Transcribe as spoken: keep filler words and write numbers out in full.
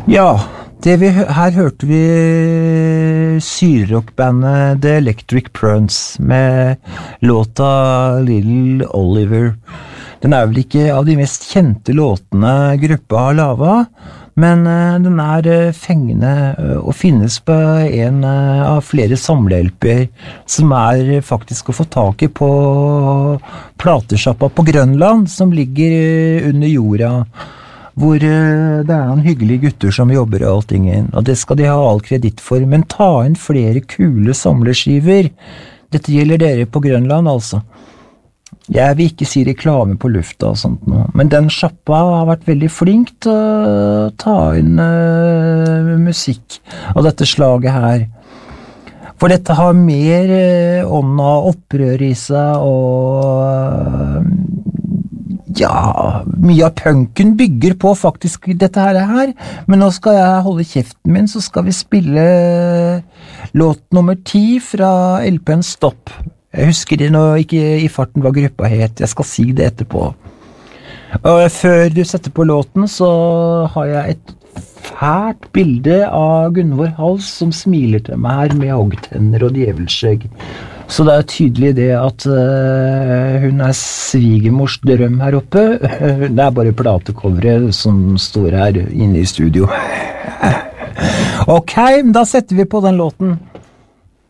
Ja, det vi, her hørte vi syrerockbandet The Electric Prunes med låta Little Oliver. Den er vel ikke av de mest kjente låtene gruppa har lavet, men den er fengende og finnes på en av flere samleelper som er faktisk å få tak i på platesjappa på Grønland, som ligger under jorda, hvor det er noen hyggelige gutter som jobber og alltingen, og det skal de ha all kreditt for, men ta inn flere kule samleskiver. Dette gjelder dere på Grønland, altså. Jeg vil ikke si reklame på lufta og sånt nå, men den sjappa har vært veldig flink til å ta inn uh, musikk av dette slaget her. For dette har mer uh, ånd av opprør i seg, og uh, ja, mye av punken bygger på faktisk dette her, her. Men nå skal jeg holde kjeften min, så skal vi spille låt nummer ti fra L P-en Stopp. Jeg husker det nå ikke i farten hva gruppa het, jeg skal si det etterpå. Og før du setter på låten, så har jeg et fælt bilde av Gunvor Hals som smiler til meg her med hoggtenner og djevelskjegg. Så det er tydelig det at uh, hun er svigermors drøm her oppe. Det er bare platecoveret som står her inne i studio. Ok, da setter vi på den låten.